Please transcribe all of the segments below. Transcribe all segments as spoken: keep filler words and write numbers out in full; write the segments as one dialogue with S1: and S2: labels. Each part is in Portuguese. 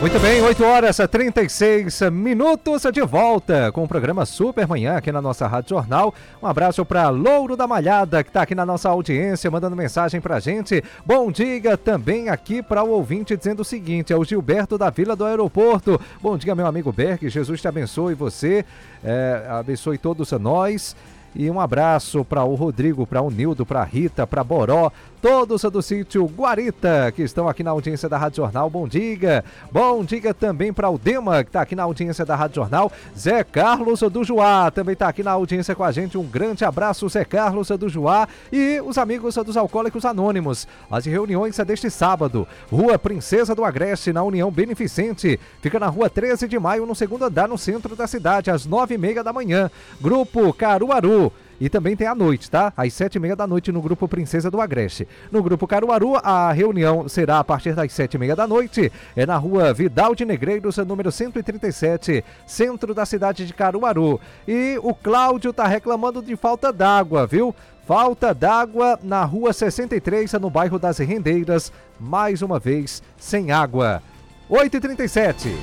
S1: Muito bem, oito horas e trinta e seis minutos de volta com o programa Super Manhã aqui na nossa Rádio Jornal. Um abraço para Louro da Malhada, que está aqui na nossa audiência, mandando mensagem para a gente. Bom dia também aqui para o ouvinte dizendo o seguinte, é o Gilberto da Vila do Aeroporto. Bom dia, meu amigo Berg, Jesus te abençoe você, é, abençoe todos nós. E um abraço para o Rodrigo, para o Nildo, para a Rita, para Boró, todos do sítio Guarita, que estão aqui na audiência da Rádio Jornal. Bom dia. Bom dia também para o Dema, que está aqui na audiência da Rádio Jornal. Zé Carlos do Juá também está aqui na audiência com a gente. Um grande abraço, Zé Carlos do Juá e os amigos dos Alcoólicos Anônimos. As reuniões deste sábado, Rua Princesa do Agreste, na União Beneficente. Fica na Rua treze de maio, no segundo andar, no centro da cidade, às nove e meia da manhã. Grupo Caruaru. E também tem à noite, tá? Às sete e meia da noite no Grupo Princesa do Agreste. No Grupo Caruaru, a reunião será a partir das sete e meia da noite. É na Rua Vidal de Negreiros, número cento e trinta e sete, centro da cidade de Caruaru. E o Cláudio tá reclamando de falta d'água, viu? Falta d'água na Rua sessenta e três, no bairro das Rendeiras. Mais uma vez, sem água. oito e trinta e sete.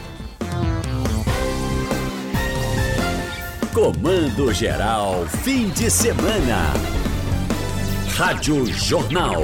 S2: Comando Geral, fim de semana. Rádio Jornal.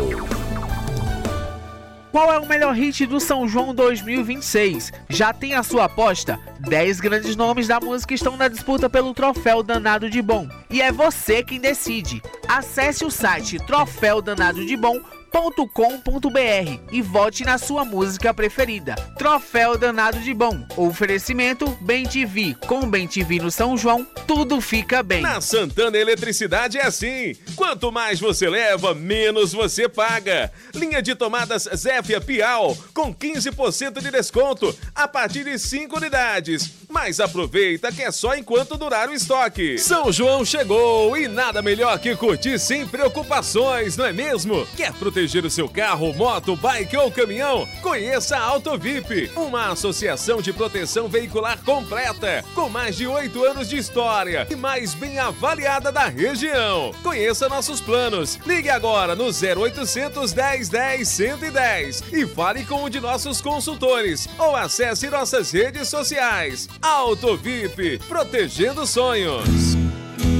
S3: Qual é o melhor hit do São João dois mil e vinte e seis? Já tem a sua aposta? dez grandes nomes da música estão na disputa pelo Troféu Danado de Bom. E é você quem decide. Acesse o site troféu danado de bom ponto com ponto br e vote na sua música preferida. Troféu Danado de Bom. Oferecimento Bem T V. Com Bem T V no São João, tudo fica bem.
S4: Na Santana Eletricidade é assim. Quanto mais você leva, menos você paga. Linha de tomadas Zéfia Piau com quinze por cento de desconto a partir de cinco unidades. Mas aproveita que é só enquanto durar o estoque. São João chegou e nada melhor que curtir sem preocupações, não é mesmo? Quer proteger o seu carro, moto, bike ou caminhão? Conheça a Auto V I P, uma associação de proteção veicular completa, com mais de oito anos de história e mais bem avaliada da região. Conheça nossos planos. Ligue agora no zero oitocentos, dez, dez, cento e dez e fale com um de nossos consultores ou acesse nossas redes sociais. Auto V I P, protegendo sonhos.